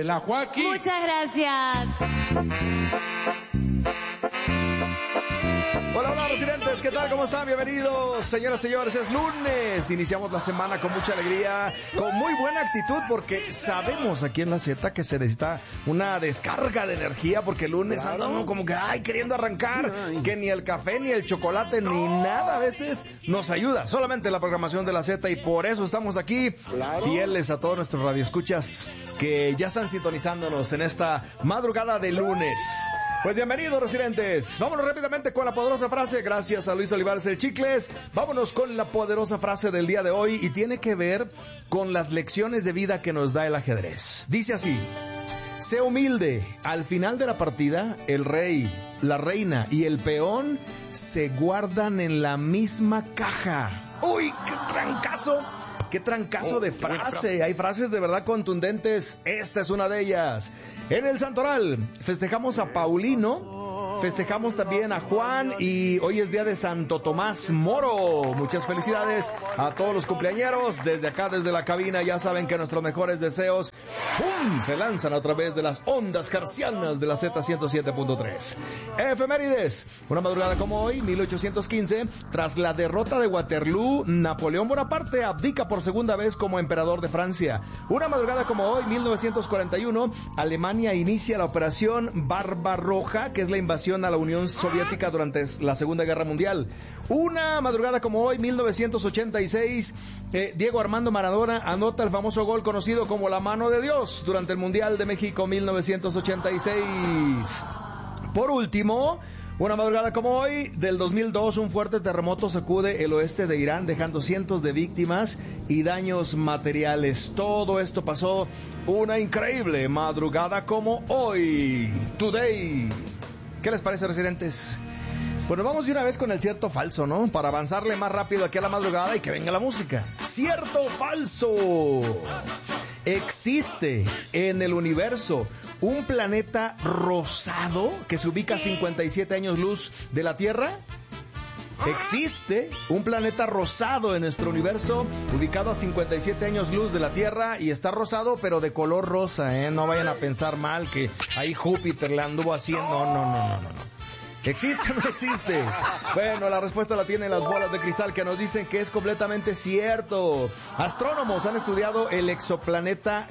la Joaquín. Muchas gracias. Hola, hola, residentes, ¿qué tal? ¿Cómo están? Bienvenidos, señoras y señores, es lunes, iniciamos la semana con mucha alegría, con muy buena actitud, porque sabemos aquí en la Z que se necesita una descarga de energía, porque el lunes andan como que, queriendo arrancar, que ni el café, ni el chocolate, ni nada, a veces nos ayuda, solamente la programación de la Z, y por eso estamos aquí, fieles a todos nuestros radioescuchas, que ya están sintonizándonos en esta madrugada de lunes. Pues bienvenidos, residentes. Vámonos rápidamente con la poderosa frase. Gracias a Luis Olivares el Chicles. Vámonos con la poderosa frase del día de hoy y tiene que ver con las lecciones de vida que nos da el ajedrez. Dice así: sé humilde. Al final de la partida, el rey, la reina y el peón se guardan en la misma caja. ¡Uy, qué trancazo! ¡Qué trancazo de frase! Hay frases de verdad contundentes. Esta es una de ellas. En el Santoral festejamos a Paulino, festejamos también a Juan y hoy es día de Santo Tomás Moro. Muchas felicidades a todos los cumpleañeros. Desde acá, desde la cabina, ya saben que nuestros mejores deseos ¡pum!, se lanzan a través de las ondas hercianas de la Z107.3. Efemérides. Una madrugada como hoy, 1815, tras la derrota de Waterloo, Napoleón Bonaparte abdica por segunda vez como emperador de Francia. Una madrugada como hoy, 1941, Alemania inicia la operación Barbarroja, que es la invasión a la Unión Soviética durante la Segunda Guerra Mundial. Una madrugada como hoy, 1986, Diego Armando Maradona anota el famoso gol conocido como la mano de Dios durante el Mundial de México 1986. Por último, una madrugada como hoy, del 2002, un fuerte terremoto sacude el oeste de Irán, dejando cientos de víctimas y daños materiales. Todo esto pasó una increíble madrugada como hoy. Today. ¿Qué les parece, residentes? Bueno, vamos de una vez con el cierto o falso, ¿no? Para avanzarle más rápido aquí a la madrugada y que venga la música. ¿Cierto o falso? ¿Existe en el universo un planeta rosado que se ubica a 57 años luz de la Tierra? Existe un planeta rosado en nuestro universo, ubicado a 57 años luz de la Tierra, y está rosado, pero de color rosa, ¿eh? No vayan a pensar mal que ahí Júpiter le anduvo haciendo. No. ¿Existe o no existe? Bueno, la respuesta la tienen las bolas de cristal que nos dicen que es completamente cierto. Astrónomos han estudiado el exoplaneta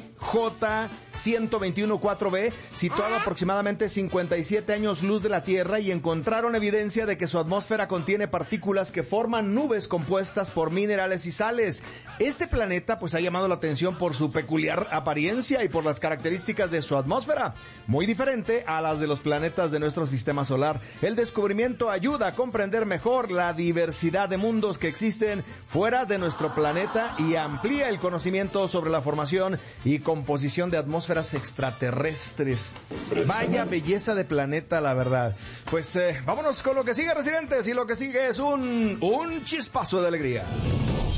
GJ-121-4b, situado aproximadamente 57 años luz de la Tierra, y encontraron evidencia de que su atmósfera contiene partículas que forman nubes compuestas por minerales y sales. Este planeta pues ha llamado la atención por su peculiar apariencia y por las características de su atmósfera, muy diferente a las de los planetas de nuestro sistema solar. El descubrimiento ayuda a comprender mejor la diversidad de mundos que existen fuera de nuestro planeta y amplía el conocimiento sobre la formación y composición de atmósferas extraterrestres. Vaya belleza de planeta, la verdad. Pues vámonos con lo que sigue, residentes, y lo que sigue es un chispazo de alegría.